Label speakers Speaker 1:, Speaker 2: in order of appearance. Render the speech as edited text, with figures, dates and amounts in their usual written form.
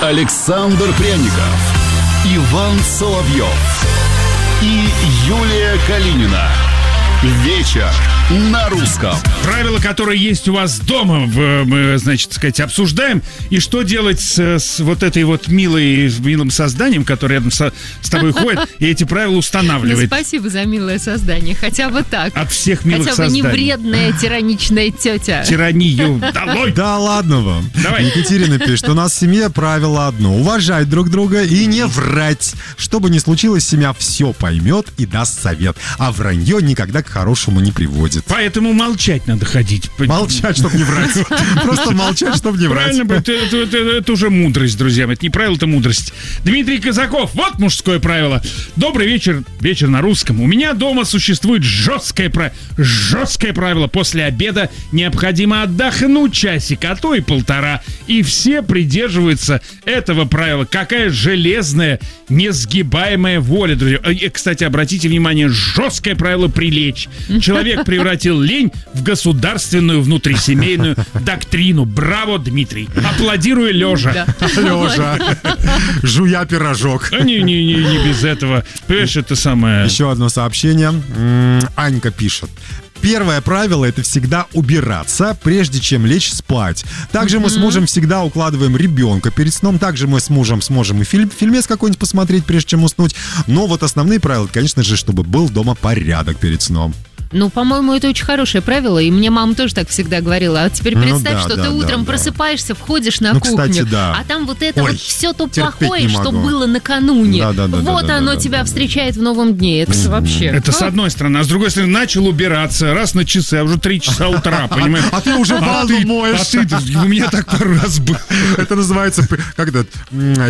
Speaker 1: Александр Пряников, Иван Соловьев и Юлия Калинина. Вечер на русском.
Speaker 2: Правила, которые есть у вас дома, мы, значит, сказать, обсуждаем. И что делать с вот этой вот милым созданием, которое рядом с тобой ходит, и эти правила устанавливает.
Speaker 3: Ну, спасибо за милое создание, хотя бы так.
Speaker 2: От всех милых
Speaker 3: хотя бы
Speaker 2: созданий.
Speaker 3: не вредная тираничная тетя.
Speaker 2: Тиранию долой.
Speaker 4: Да ладно вам.
Speaker 2: Давай.
Speaker 4: Екатерина пишет, у нас в семье правило одно: уважать друг друга и не врать. Что бы ни случилось, семья все поймет и даст совет. А вранье никогда к хорошему не приводит.
Speaker 2: Поэтому молчать надо ходить.
Speaker 4: Молчать, чтобы не врать. Просто молчать, чтобы не врать.
Speaker 2: Правильно, это уже мудрость, друзья. Это не правило, это мудрость. Дмитрий Казаков, вот мужское правило. Добрый вечер, вечер на русском. У меня дома существует жесткое правило. После обеда необходимо отдохнуть часик, а то и полтора. И все придерживаются этого правила. Какая железная, несгибаемая воля, друзья. И, кстати, обратите внимание, жесткое правило прилечь. Человек превратил лень в государственную внутрисемейную доктрину. Браво, Дмитрий. Аплодирую лежа.
Speaker 4: Лежа. Жуя пирожок.
Speaker 2: Не без этого. Понимаешь, это самое...
Speaker 4: Еще одно сообщение. Анька пишет. Первое правило — это всегда убираться, прежде чем лечь спать. Также мы с мужем всегда укладываем ребенка перед сном. Также мы с мужем сможем и фильмец какой-нибудь посмотреть, прежде чем уснуть. Но вот основные правила, конечно же, чтобы был дома порядок перед сном.
Speaker 3: Ну, по-моему, это очень хорошее правило, и мне мама тоже так всегда говорила. А теперь представь, что ты утром просыпаешься, входишь на кухню,
Speaker 4: кстати, да.
Speaker 3: А там вот это вот все то плохое, что
Speaker 4: могу.
Speaker 3: было накануне.
Speaker 4: Вот
Speaker 3: оно тебя встречает в новом дне. Это вообще...
Speaker 2: Это с одной стороны. А с другой стороны, начал убираться раз на часы, а уже 3 часа утра, понимаешь?
Speaker 4: А ты уже ванну моешь.
Speaker 2: У меня так пару раз было.
Speaker 4: Это называется, как это,